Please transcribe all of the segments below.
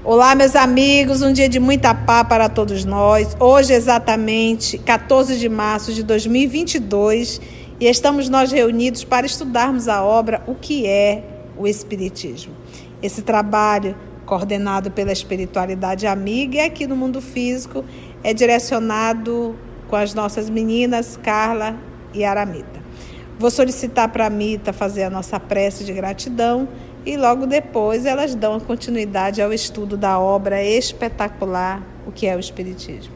Olá, meus amigos, um dia de muita paz para todos nós. Hoje, exatamente 14 de março de 2022, e estamos nós reunidos para estudarmos a obra O que é o Espiritismo. Esse trabalho, coordenado pela espiritualidade amiga e aqui no mundo físico, é direcionado com as nossas meninas Carla e Aramita. Vou solicitar para a Mita fazer a nossa prece de gratidão e logo depois elas dão continuidade ao estudo da obra espetacular, O que é o Espiritismo.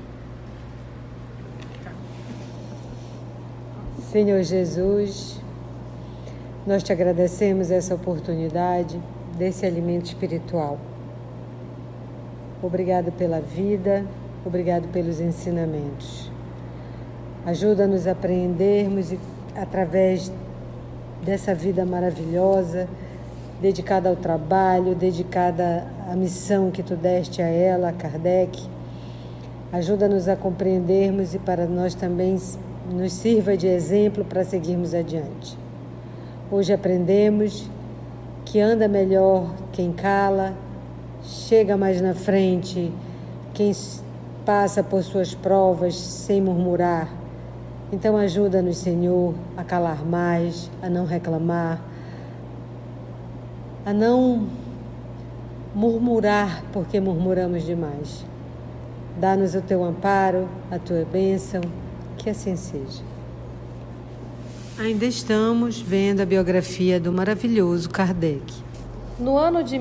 Senhor Jesus, nós te agradecemos essa oportunidade desse alimento espiritual. Obrigado pela vida, obrigado pelos ensinamentos. Ajuda-nos a aprendermos e, através dessa vida maravilhosa, dedicada ao trabalho, dedicada à missão que tu deste a ela, a Kardec. Ajuda-nos a compreendermos e para nós também nos sirva de exemplo para seguirmos adiante. Hoje aprendemos que anda melhor quem cala, chega mais na frente quem passa por suas provas sem murmurar. Então ajuda-nos, Senhor, a calar mais, a não reclamar, a não murmurar porque murmuramos demais. Dá-nos o teu amparo, a tua bênção, que assim seja. Ainda estamos vendo a biografia do maravilhoso Kardec. No ano de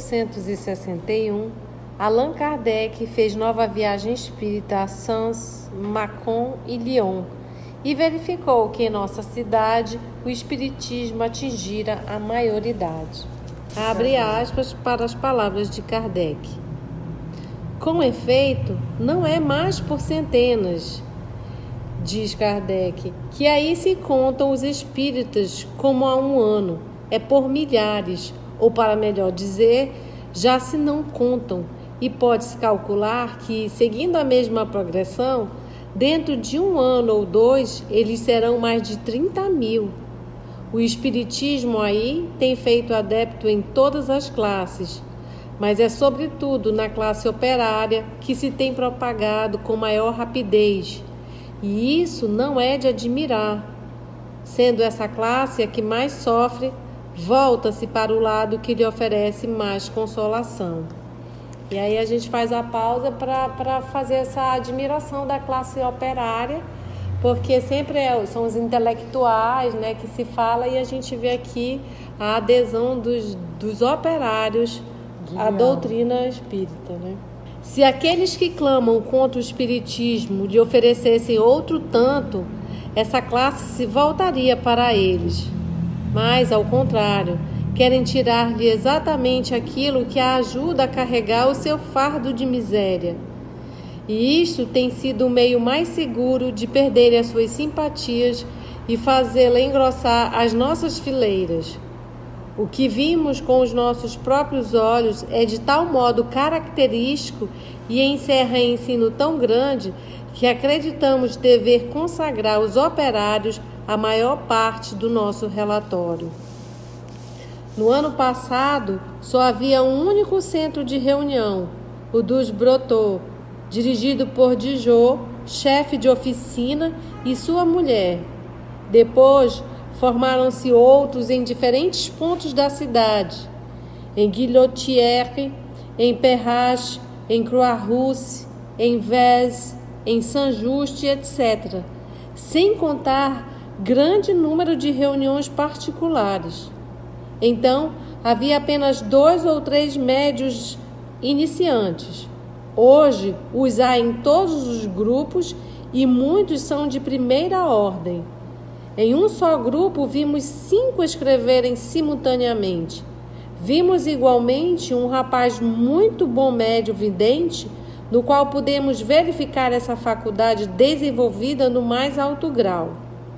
1861, Allan Kardec fez nova viagem espírita a Sens, Mâcon e Lyon e verificou que em nossa cidade o espiritismo atingira a maioridade. Abre aspas para as palavras de Kardec. Com efeito, não é mais por centenas, diz Kardec, que aí se contam os espíritas como há um ano, é por milhares, ou para melhor dizer, já se não contam, e pode-se calcular que, seguindo a mesma progressão, dentro de um ano ou dois, eles serão mais de 30 mil. O espiritismo aí tem feito adepto em todas as classes, mas é sobretudo na classe operária que se tem propagado com maior rapidez. E isso não é de admirar. Sendo essa classe a que mais sofre, volta-se para o lado que lhe oferece mais consolação. E aí a gente faz a pausa para fazer essa admiração da classe operária, porque sempre são os intelectuais, né, que se fala, e a gente vê aqui a adesão dos operários à doutrina espírita, né? Se aqueles que clamam contra o espiritismo lhe oferecessem outro tanto, essa classe se voltaria para eles. Mas, ao contrário, querem tirar-lhe exatamente aquilo que a ajuda a carregar o seu fardo de miséria. E isto tem sido o meio mais seguro de perder as suas simpatias e fazê-la engrossar as nossas fileiras. O que vimos com os nossos próprios olhos é de tal modo característico e encerra ensino tão grande que acreditamos dever consagrar os operários a maior parte do nosso relatório. No ano passado, só havia um único centro de reunião, o dos Brotteaux, dirigido por Dijot, chefe de oficina, e sua mulher. Depois, formaram-se outros em diferentes pontos da cidade, em Guillotière, em Perrache, em Croix-Rousse, em Vez, em Saint-Just, etc., sem contar grande número de reuniões particulares. Então, havia apenas 2 ou 3 médios iniciantes. Hoje, os há em todos os grupos e muitos são de primeira ordem. Em um só grupo, vimos 5 escreverem simultaneamente. Vimos igualmente um rapaz muito bom médio vidente, no qual podemos verificar essa faculdade desenvolvida no mais alto grau.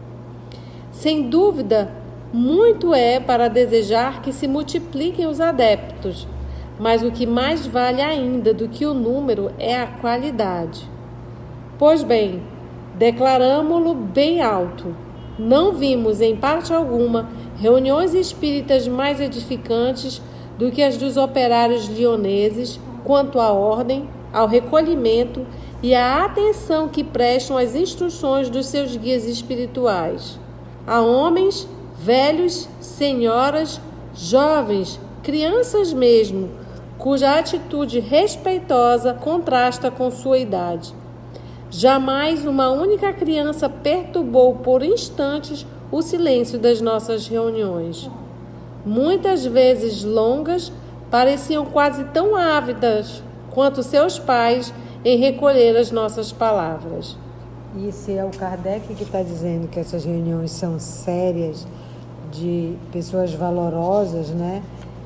Sem dúvida, muito é para desejar que se multipliquem os adeptos, mas o que mais vale ainda do que o número é a qualidade. Pois bem, declaramo-lo bem alto. Não vimos, em parte alguma, reuniões espíritas mais edificantes do que as dos operários lioneses, quanto à ordem, ao recolhimento e à atenção que prestam às instruções dos seus guias espirituais. A homens, velhos, senhoras, jovens, crianças mesmo, cuja atitude respeitosa contrasta com sua idade. Jamais uma única criança perturbou por instantes o silêncio das nossas reuniões. Muitas vezes longas, pareciam quase tão ávidas quanto seus pais em recolher as nossas palavras. E se é o Kardec que está dizendo que essas reuniões são sérias, de pessoas valorosas, né?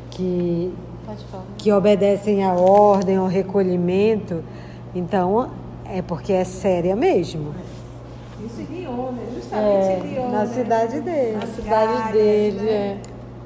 Que obedecem à ordem, ao recolhimento, então é porque é séria mesmo. Isso em Lyon, né? Justamente em Lyon. Na cidade dele. Na cidade dele, né?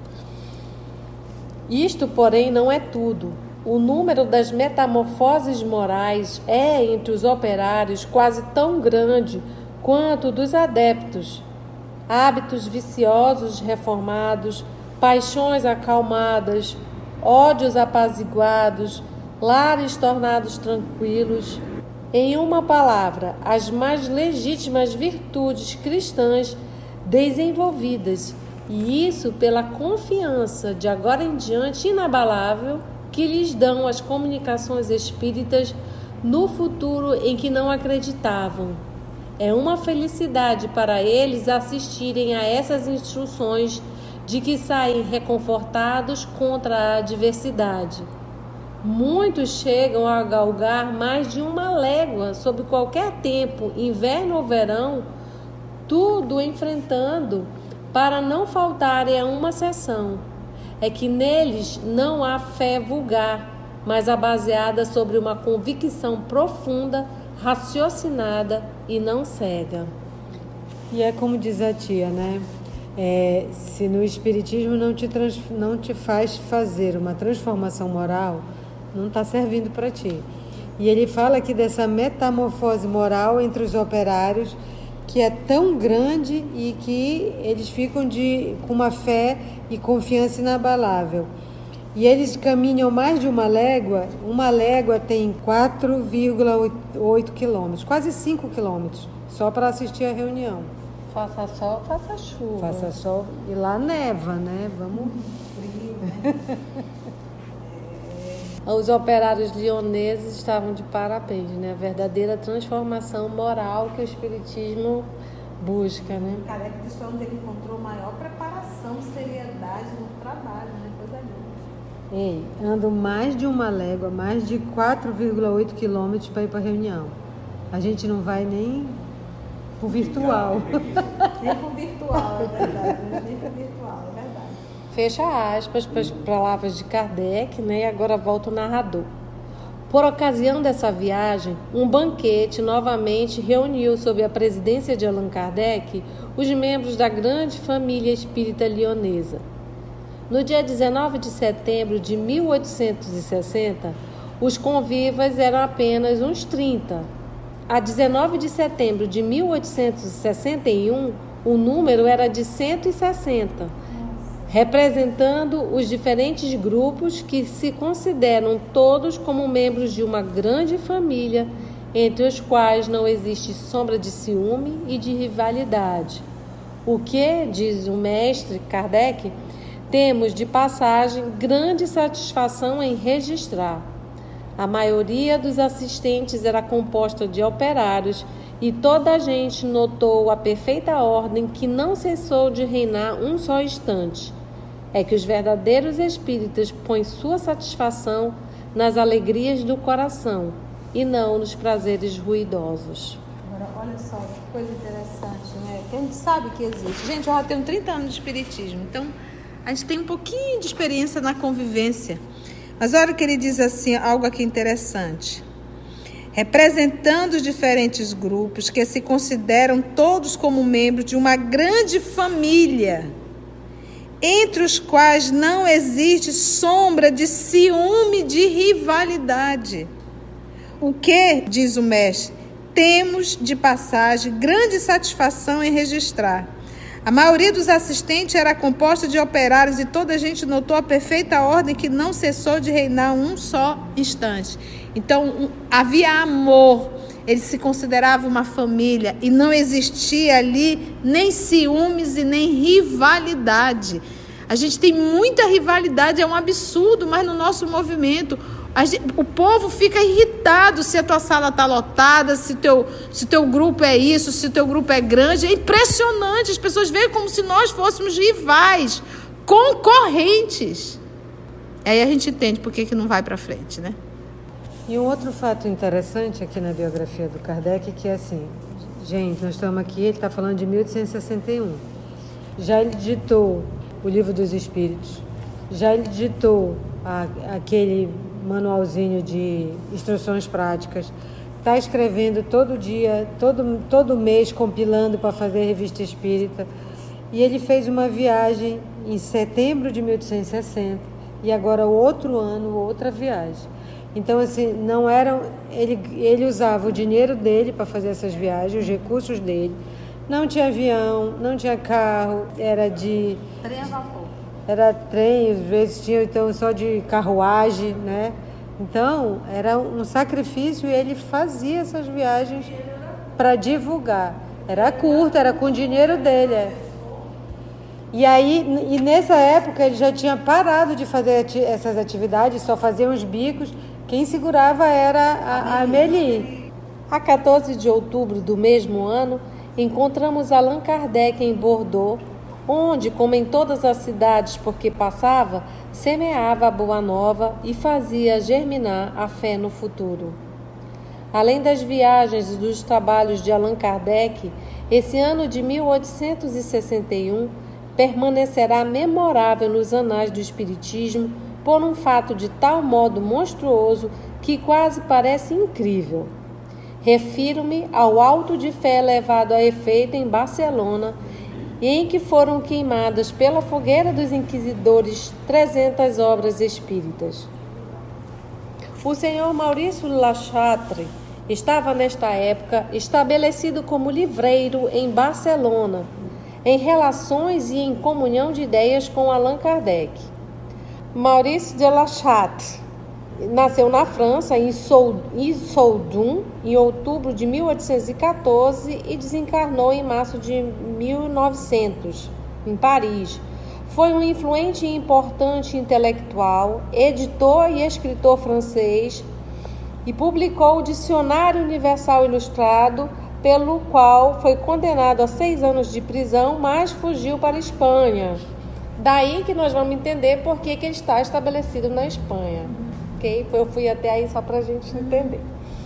Isto, porém, não é tudo. O número das metamorfoses morais é, entre os operários, quase tão grande quanto dos adeptos. Hábitos viciosos reformados, paixões acalmadas, ódios apaziguados, lares tornados tranquilos. Em uma palavra, as mais legítimas virtudes cristãs desenvolvidas, e isso pela confiança de agora em diante inabalável que lhes dão as comunicações espíritas no futuro em que não acreditavam. É uma felicidade para eles assistirem a essas instruções de que saem reconfortados contra a adversidade. Muitos chegam a galgar mais de 1 légua sob qualquer tempo, inverno ou verão, tudo enfrentando para não faltarem a uma sessão. É que neles não há fé vulgar, mas a baseada sobre uma convicção profunda, raciocinada e não cega. E é como diz a tia, né? Se no Espiritismo não te faz fazer uma transformação moral, não está servindo para ti. E ele fala aqui dessa metamorfose moral entre os operários, que é tão grande e que eles ficam com uma fé e confiança inabalável. E eles caminham mais de 1 légua. 1 légua tem 4,8 quilômetros, quase 5 quilômetros, só para assistir a reunião. Faça sol, faça chuva. Faça sol. E lá neva, né? Vamos frio, né? Os operários lioneses estavam de parabéns, né? A verdadeira transformação moral que o Espiritismo busca, né? O Kardec diz que é onde ele encontrou maior preparação, seriedade no trabalho, né? Coisa linda. Ando mais de 1 légua, mais de 4,8 quilômetros para ir para a reunião. A gente não vai nem pro virtual. Nem pro virtual, é verdade. Nem pro virtual, é verdade. Fecha aspas para as palavras de Kardec, né? E agora volta o narrador. Por ocasião dessa viagem, um banquete novamente reuniu sob a presidência de Allan Kardec os membros da grande família espírita lionesa. No dia 19 de setembro de 1860, os convivas eram apenas uns 30. A 19 de setembro de 1861, o número era de 160, representando os diferentes grupos que se consideram todos como membros de uma grande família, entre os quais não existe sombra de ciúme e de rivalidade. O que, diz o mestre Kardec, temos de passagem grande satisfação em registrar. A maioria dos assistentes era composta de operários e toda a gente notou a perfeita ordem que não cessou de reinar um só instante. É que os verdadeiros espíritas põem sua satisfação nas alegrias do coração e não nos prazeres ruidosos. Agora, olha só que coisa interessante, né? Que a gente sabe que existe. Gente, eu já tenho 30 anos de espiritismo, então a gente tem um pouquinho de experiência na convivência. Mas olha o que ele diz assim, algo aqui interessante. Representando os diferentes grupos que se consideram todos como membros de uma grande família, entre os quais não existe sombra de ciúme, de rivalidade. O que, diz o mestre, temos de passagem grande satisfação em registrar. A maioria dos assistentes era composta de operários e toda a gente notou a perfeita ordem que não cessou de reinar um só instante. Então, havia amor, eles se consideravam uma família e não existia ali nem ciúmes e nem rivalidade. A gente tem muita rivalidade, é um absurdo, mas no nosso movimento, o povo fica irritado se a tua sala está lotada, se teu grupo é isso, se o teu grupo é grande. É impressionante, as pessoas veem como se nós fôssemos rivais, concorrentes. Aí a gente entende por que não vai para frente, né? E um outro fato interessante aqui na biografia do Kardec, que é assim, gente, nós estamos aqui, ele está falando de 1861. Já ele ditou o Livro dos Espíritos, já ele ditou aquele manualzinho de instruções práticas, está escrevendo todo dia, todo mês, compilando para fazer a revista espírita. E ele fez uma viagem em setembro de 1860 e agora outro ano, outra viagem. Então, assim, não eram... Ele usava o dinheiro dele para fazer essas viagens, os recursos dele. Não tinha avião, não tinha carro, era de... Trem a vapor. Era trem, às vezes tinha então só de carruagem, né? Então, era um sacrifício e ele fazia essas viagens para divulgar. Era curta, era com o dinheiro dele. E aí, nessa época, ele já tinha parado de fazer essas atividades, só fazia uns bicos. Quem segurava era a Amélie. A 14 de outubro do mesmo ano, encontramos Allan Kardec em Bordeaux, onde, como em todas as cidades por que passava, semeava a boa nova e fazia germinar a fé no futuro. Além das viagens e dos trabalhos de Allan Kardec, esse ano de 1861 permanecerá memorável nos anais do Espiritismo por um fato de tal modo monstruoso que quase parece incrível. Refiro-me ao auto de fé levado a efeito em Barcelona, em que foram queimadas pela fogueira dos inquisidores 300 obras espíritas. O senhor Maurício Lachatre estava nesta época estabelecido como livreiro em Barcelona, em relações e em comunhão de ideias com Allan Kardec. Maurício de Lachatre nasceu na França, em Issoudun, em outubro de 1814 e desencarnou em março de 1900, em Paris. Foi um influente e importante intelectual, editor e escritor francês e publicou o Dicionário Universal Ilustrado, pelo qual foi condenado a 6 anos de prisão, mas fugiu para a Espanha. Daí que nós vamos entender por que ele está estabelecido na Espanha. Okay? Eu fui até aí só para a gente entender.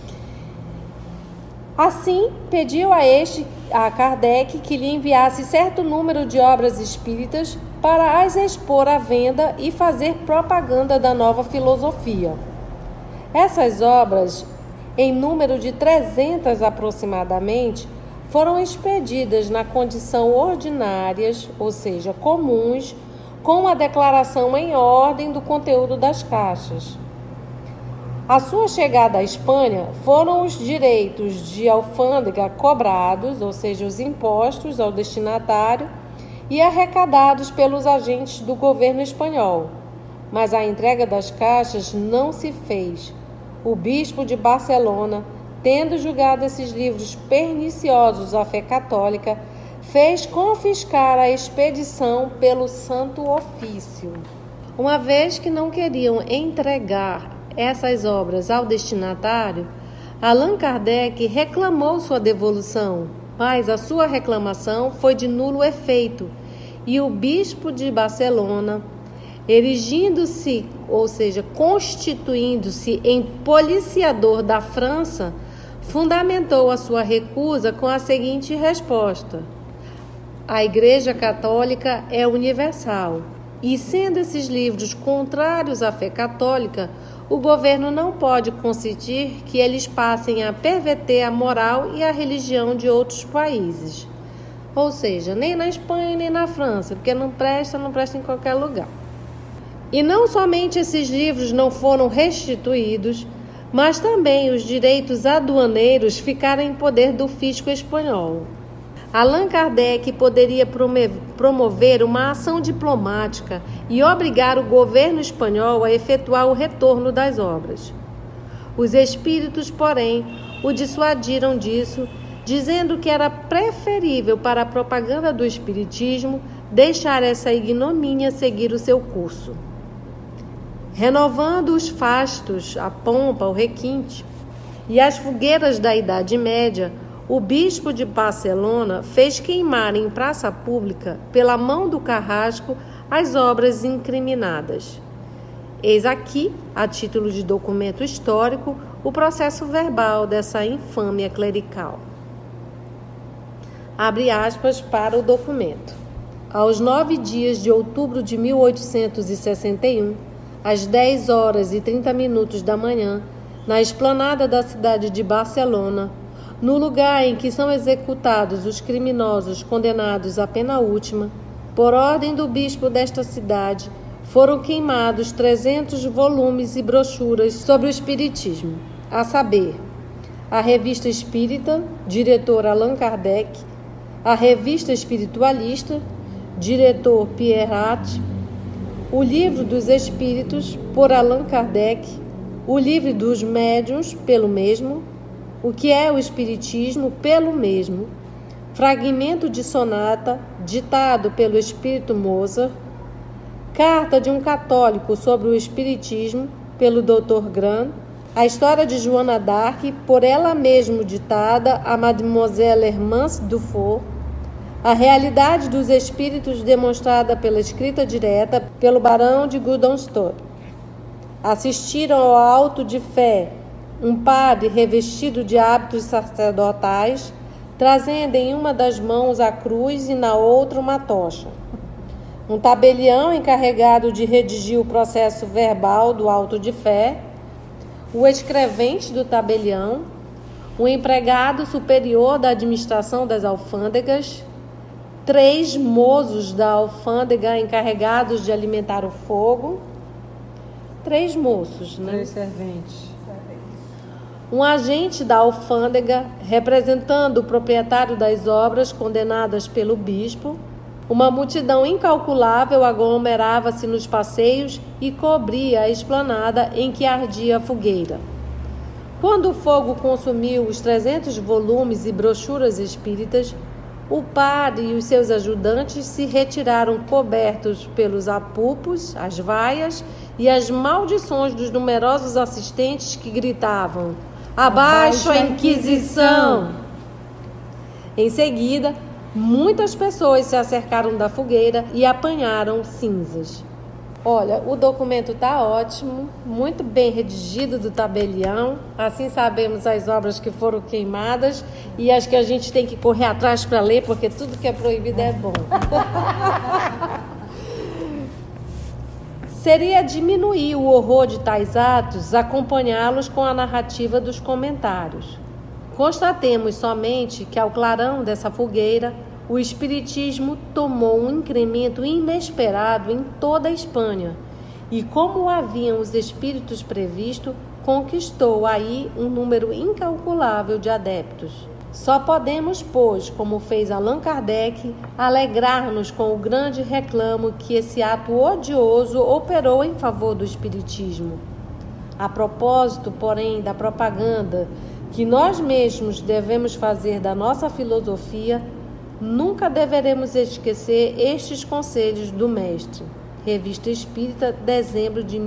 Assim, pediu a Kardec que lhe enviasse certo número de obras espíritas para as expor à venda e fazer propaganda da nova filosofia. Essas obras, em número de 300 aproximadamente, foram expedidas na condição ordinárias, ou seja, comuns, com a declaração em ordem do conteúdo das caixas. A sua chegada à Espanha foram os direitos de alfândega cobrados, ou seja, os impostos ao destinatário, e arrecadados pelos agentes do governo espanhol. Mas a entrega das caixas não se fez. O bispo de Barcelona, tendo julgado esses livros perniciosos à fé católica, fez confiscar a expedição pelo Santo Ofício. Uma vez que não queriam entregar essas obras ao destinatário, Allan Kardec reclamou sua devolução, mas a sua reclamação foi de nulo efeito, e o bispo de Barcelona, erigindo-se, ou seja, constituindo-se em policiador da França, fundamentou a sua recusa com a seguinte resposta: a Igreja Católica é universal, e sendo esses livros contrários à fé católica, o governo não pode consentir que eles passem a perverter a moral e a religião de outros países. Ou seja, nem na Espanha nem na França, porque não presta em qualquer lugar. E não somente esses livros não foram restituídos, mas também os direitos aduaneiros ficaram em poder do fisco espanhol. Allan Kardec poderia promover uma ação diplomática e obrigar o governo espanhol a efetuar o retorno das obras. Os espíritos, porém, o dissuadiram disso, dizendo que era preferível para a propaganda do espiritismo deixar essa ignomínia seguir o seu curso. Renovando os fastos, a pompa, o requinte e as fogueiras da Idade Média, o bispo de Barcelona fez queimar em praça pública, pela mão do carrasco, as obras incriminadas. Eis aqui, a título de documento histórico, o processo verbal dessa infâmia clerical. Abre aspas para o documento. Aos 9 dias de outubro de 1861, às 10 horas e 30 minutos da manhã, na esplanada da cidade de Barcelona, no lugar em que são executados os criminosos condenados à pena última, por ordem do bispo desta cidade, foram queimados 300 volumes e brochuras sobre o espiritismo, a saber, a Revista Espírita, diretor Allan Kardec, a Revista Espiritualista, diretor Pierrat, o Livro dos Espíritos, por Allan Kardec, o Livro dos Médiuns, pelo mesmo, o que é o Espiritismo, pelo mesmo, fragmento de sonata, ditado pelo Espírito Mozart, carta de um católico sobre o Espiritismo, pelo Dr. Gran, a história de Joana d'Arc, por ela mesma ditada a Mademoiselle Hermance Dufour, a realidade dos espíritos demonstrada pela escrita direta pelo Barão de Guldenstorff. Assistiram ao auto de fé um padre revestido de hábitos sacerdotais, trazendo em uma das mãos a cruz e na outra uma tocha. Um tabelião encarregado de redigir o processo verbal do auto de fé, o escrevente do tabelião, o empregado superior da administração das alfândegas, 3 mozos da alfândega encarregados de alimentar o fogo, 3 moços, né? 3 serventes. Um agente da alfândega, representando o proprietário das obras condenadas pelo bispo. Uma multidão incalculável aglomerava-se nos passeios e cobria a esplanada em que ardia a fogueira. Quando o fogo consumiu os 300 volumes e brochuras espíritas, o padre e os seus ajudantes se retiraram cobertos pelos apupos, as vaias e as maldições dos numerosos assistentes que gritavam: "Abaixo a Inquisição!" Em seguida, muitas pessoas se acercaram da fogueira e apanharam cinzas. Olha, o documento está ótimo, muito bem redigido do tabelião. Assim sabemos as obras que foram queimadas e as que a gente tem que correr atrás para ler, porque tudo que é proibido é bom. Seria diminuir o horror de tais atos acompanhá-los com a narrativa dos comentários. Constatemos somente que, ao clarão dessa fogueira, o espiritismo tomou um incremento inesperado em toda a Espanha e, como haviam os espíritos previsto, conquistou aí um número incalculável de adeptos. Só podemos, pois, como fez Allan Kardec, alegrar-nos com o grande reclamo que esse ato odioso operou em favor do espiritismo. A propósito, porém, da propaganda que nós mesmos devemos fazer da nossa filosofia, nunca deveremos esquecer estes conselhos do mestre. Revista Espírita, dezembro de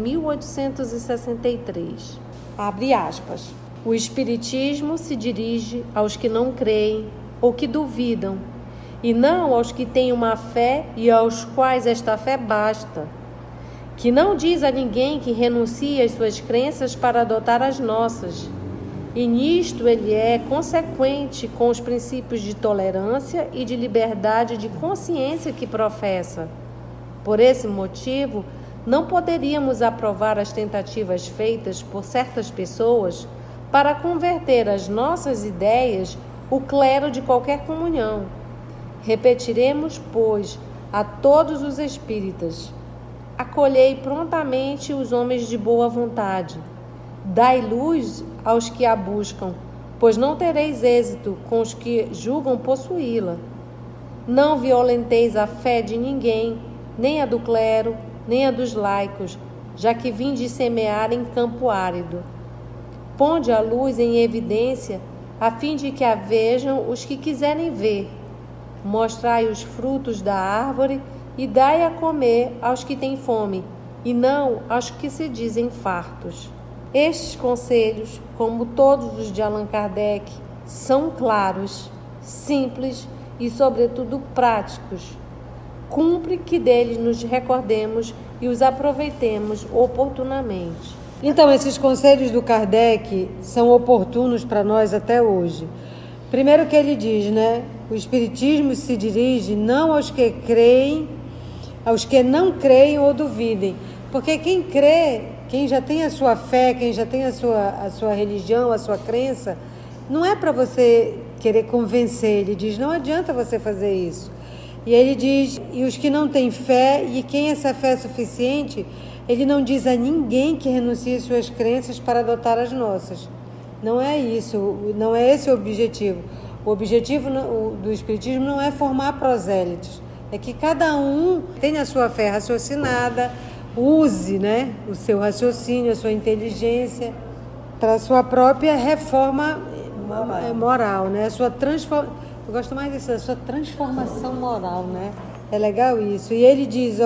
1863. Abre aspas. O Espiritismo se dirige aos que não creem ou que duvidam, e não aos que têm uma fé e aos quais esta fé basta. Que não diz a ninguém que renuncie às suas crenças para adotar as nossas. E nisto ele é consequente com os princípios de tolerância e de liberdade de consciência que professa. Por esse motivo, não poderíamos aprovar as tentativas feitas por certas pessoas para converter as nossas ideias o clero de qualquer comunhão. Repetiremos, pois, a todos os espíritas: acolhei prontamente os homens de boa vontade. Dai luz aos que a buscam, pois não tereis êxito com os que julgam possuí-la. Não violenteis a fé de ninguém, nem a do clero, nem a dos laicos, já que vinde semear em campo árido. Ponde a luz em evidência, a fim de que a vejam os que quiserem ver. Mostrai os frutos da árvore e dai a comer aos que têm fome, e não aos que se dizem fartos. Estes conselhos, como todos os de Allan Kardec, são claros, simples e, sobretudo, práticos. Cumpre que deles nos recordemos e os aproveitemos oportunamente. Então, esses conselhos do Kardec são oportunos para nós até hoje. Primeiro que ele diz, né? O Espiritismo se dirige não aos que creem, aos que não creem ou duvidem. Porque quem crê, quem já tem a sua fé, quem já tem a sua religião, a sua crença, não é para você querer convencer. Ele diz, não adianta você fazer isso. E ele diz, e os que não têm fé, e quem essa fé é suficiente, ele não diz a ninguém que renuncie suas crenças para adotar as nossas. Não é isso, não é esse o objetivo. O objetivo do Espiritismo não é formar prosélitos. É que cada um tenha a sua fé raciocinada, use, né, o seu raciocínio, a sua inteligência para a sua própria reforma moral, né? A sua eu gosto mais disso, a sua transformação moral, né? É legal isso. E ele diz,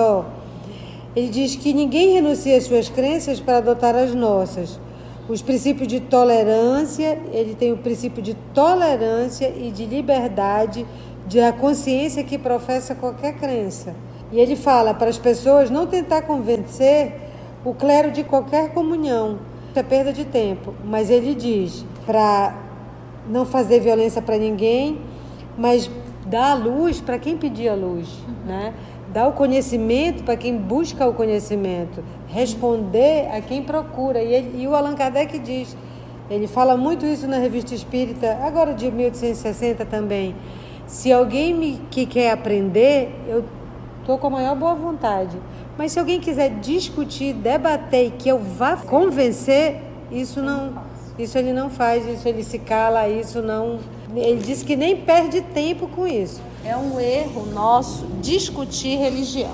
ele diz que ninguém renuncia às suas crenças para adotar as nossas. Os princípios de tolerância, ele tem o princípio de tolerância e de liberdade da consciência que professa qualquer crença. E ele fala para as pessoas não tentar convencer o clero de qualquer comunhão. Isso é perda de tempo. Mas ele diz para não fazer violência para ninguém, mas dar a luz para quem pedir a luz, né? Dar o conhecimento para quem busca o conhecimento, responder a quem procura. E o Allan Kardec diz, ele fala muito isso na Revista Espírita, agora de 1860 também. Se alguém que quer aprender, eu estou com a maior boa vontade. Mas se alguém quiser discutir, debater e que eu vá convencer, isso ele não faz, isso ele se cala, isso não... Ele diz que nem perde tempo com isso. É um erro nosso discutir religião.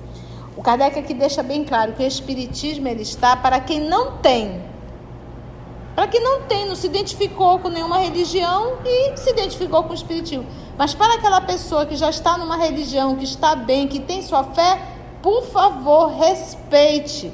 O Kardec aqui deixa bem claro que o Espiritismo ele está para quem não tem. Para quem não tem, não se identificou com nenhuma religião e se identificou com o Espiritismo. Mas para aquela pessoa que já está numa religião, que está bem, que tem sua fé, por favor, respeite.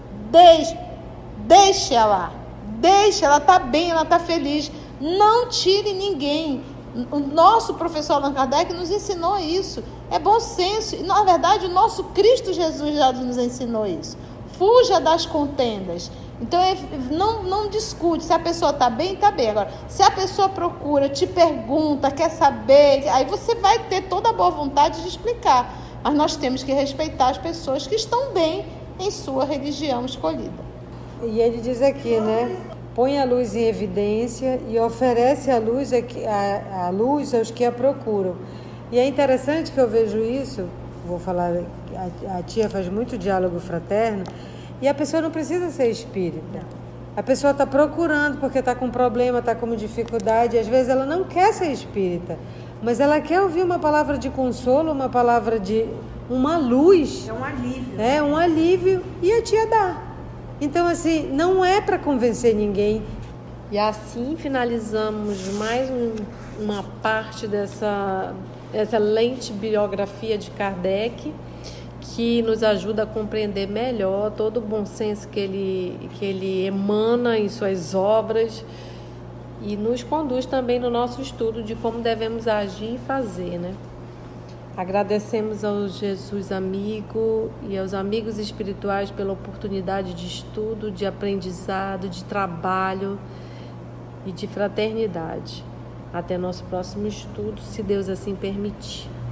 Deixe ela. Deixe, ela está bem, ela está feliz. Não tire ninguém. O nosso professor Allan Kardec nos ensinou isso. É bom senso. E, na verdade, o nosso Cristo Jesus já nos ensinou isso. Fuja das contendas. Então, não discute. Se a pessoa está bem, está bem. Agora, se a pessoa procura, te pergunta, quer saber, aí você vai ter toda a boa vontade de explicar. Mas nós temos que respeitar as pessoas que estão bem em sua religião escolhida. E ele diz aqui, né? Põe a luz em evidência e oferece a luz aos que a procuram. E é interessante que eu vejo isso, vou falar, a tia faz muito diálogo fraterno, e a pessoa não precisa ser espírita. A pessoa está procurando porque está com problema, está com dificuldade, e às vezes ela não quer ser espírita, mas ela quer ouvir uma palavra de consolo, uma palavra de uma luz. É um alívio. É um alívio, e a tia dá. Então, assim, não é para convencer ninguém. E assim finalizamos mais uma parte dessa lente biografia de Kardec, que nos ajuda a compreender melhor todo o bom senso que ele emana em suas obras e nos conduz também no nosso estudo de como devemos agir e fazer, né? Agradecemos ao Jesus amigo e aos amigos espirituais pela oportunidade de estudo, de aprendizado, de trabalho e de fraternidade. Até nosso próximo estudo, se Deus assim permitir.